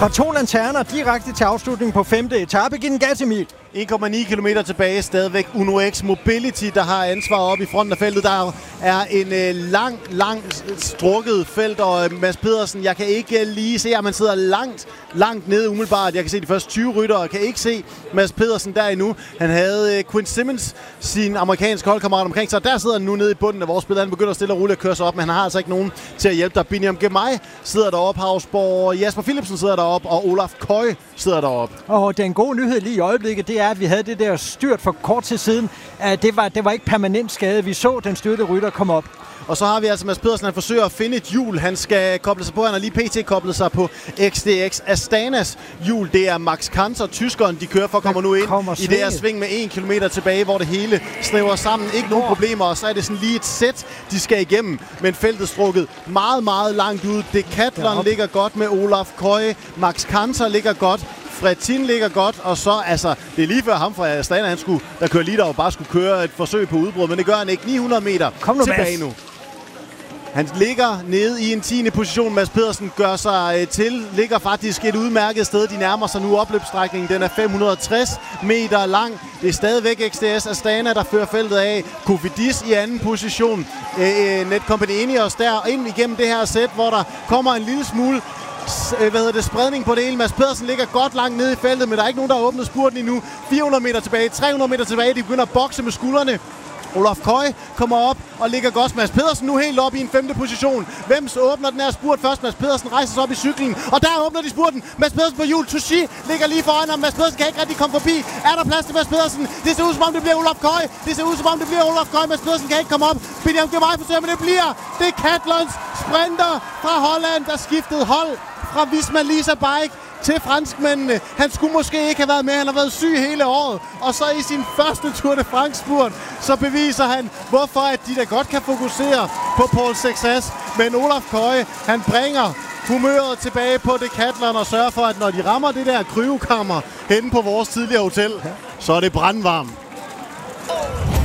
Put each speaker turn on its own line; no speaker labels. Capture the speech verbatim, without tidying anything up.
Fra to lanterner direkte til afslutning på femte etape. Giv den gas, Emil.
en komma ni kilometer tilbage, stadigvæk Uno X Mobility, der har ansvar op i fronten af feltet. Der er en øh, lang, lang strukket felt, og øh, Mads Pedersen, jeg kan ikke øh, lige se, at man sidder langt, langt nede umiddelbart. Jeg kan se de første tyve ryttere, og kan ikke se Mads Pedersen der endnu. Han havde øh, Quinn Simmons, sin amerikanske holdkammerat, omkring sig, og der sidder han nu nede i bunden af vores spil. Han begynder stille og roligt at køre sig op, men han har altså ikke nogen til at hjælpe dig. Biniam Girmay sidder deroppe, Havsborg, Jasper Philipsen sidder deroppe, og Olaf Koy sidder deroppe.
Og den gode nyhed lige i øjeblikket, det er, at vi havde det der styrt for kort tid siden. At det, var, det var ikke permanent skade. Vi så den styrte rytter komme op.
Og så har vi altså Mads Pedersen, han forsøger at finde et hjul. Han skal koble sig på. Han har lige pt. koblet sig på X D X Astanas hjul. Det er Max Kanter, tyskeren, de kører for, kommer nu ind i det her sving med en kilometer tilbage, hvor det hele snæver sammen. Ikke nogen problemer, og så er det sådan lige et sæt, de skal igennem. Men feltet strukket meget, meget langt ud. Decathlon ja, ligger godt med Olaf Koy. Max Kanter ligger godt. Fretin ligger godt, og så, altså, det er lige før ham fra Astana, han skulle, der kører lige der og bare skulle køre et forsøg på udbrud, men det gør han ikke. ni hundrede meter
nu,
tilbage nu. Han ligger nede i en tiende position. Mads Pedersen gør sig øh, til, ligger faktisk et udmærket sted. De nærmer sig nu opløbsstrækningen. Den er fem hundrede og tres meter lang. Det er stadigvæk X D S Astana, der fører feltet af. Kofidis i anden position. Øh, Netcompany Ineos der ind igennem det her sæt, hvor der kommer en lille smule hvad hedder det, spredning på det hele. Mads Pedersen ligger godt langt nede i feltet, men der er ikke nogen, der har åbnet spurten endnu. fire hundrede meter tilbage, tre hundrede meter tilbage. De begynder at bokse med skuldrene. Olaf Koy kommer op og ligger godt. Mads Pedersen nu helt op i en femte position. Hvem åbner den her spurt først? Mads Pedersen rejser sig op i cyklen, og der åbner de spurten. Mads Pedersen på hjul. Touchy ligger lige foran ham. Mads Pedersen kan ikke rigtig komme forbi. Er der plads til Mads Pedersen? Det ser ud som om det bliver Olaf Koy. Det ser ud som om det bliver Olaf Koy. Mads Pedersen kan ikke komme op. Biniam Girmay forsøger, men det bliver Decathlons sprinter fra Holland, der skiftede hold fra Visma Lease Bike til franskmændene. Han skulle måske ikke have været med. Han har været syg hele året. Og så i sin første Tour de France-spurt, så beviser han, hvorfor at de da godt kan fokusere på Paul Sexas. Men Olaf Koy, han bringer humøret tilbage på Decathlon og sørger for, at når de rammer det der kryokammer henne på vores tidligere hotel, så er det brandvarmt.